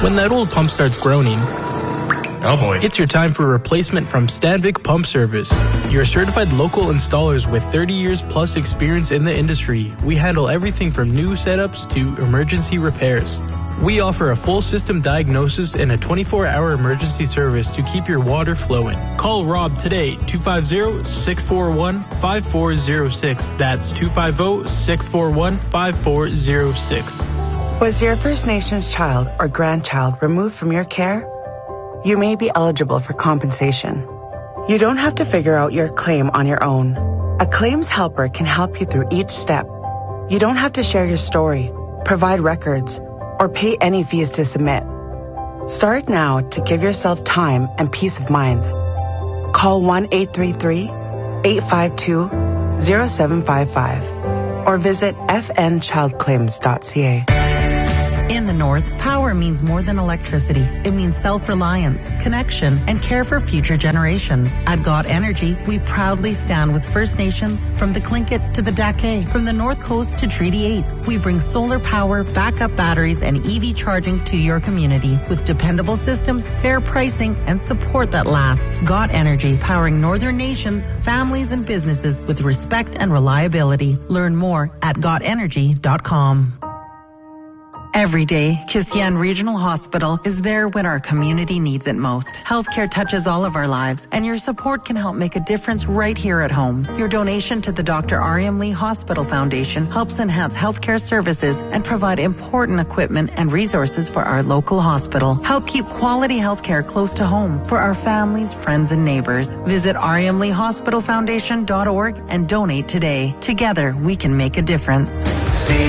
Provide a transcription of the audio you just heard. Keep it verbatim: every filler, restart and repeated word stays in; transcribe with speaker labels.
Speaker 1: When that old pump starts groaning,
Speaker 2: oh boy,
Speaker 1: it's your time for a replacement from Stanvik Pump Service. You're certified local installers with thirty years plus experience in the industry. We handle everything from new setups to emergency repairs. We offer a full system diagnosis and a twenty-four hour emergency service to keep your water flowing. Call Rob today, two five zero, six four one, five four zero six. That's two five zero, six four one, five four zero six.
Speaker 3: Was your First Nations child or grandchild removed from your care? You may be eligible for compensation. You don't have to figure out your claim on your own. A claims helper can help you through each step. You don't have to share your story, provide records, or pay any fees to submit. Start now to give yourself time and peace of mind. Call one eight three three, eight five two, zero seven five five or visit f n child claims dot c a.
Speaker 4: In the North, power means more than electricity. It means self-reliance, connection, and care for future generations. At God Energy, we proudly stand with First Nations from the Tlingit to the Dake, from the North Coast to Treaty eight. We bring solar power, backup batteries, and E V charging to your community with dependable systems, fair pricing, and support that lasts. God Energy, powering Northern nations, families, and businesses with respect and reliability. Learn more at god energy dot com. Every day, Kisian Regional Hospital is there when our community needs it most. Healthcare touches all of our lives, and your support can help make a difference right here at home. Your donation to the Doctor Ariam Lee Hospital Foundation helps enhance healthcare services and provide important equipment and resources for our local hospital. Help keep quality healthcare close to home for our families, friends, and neighbors. Visit ariam lee hospital foundation dot org and donate today. Together, we can make a difference.
Speaker 2: See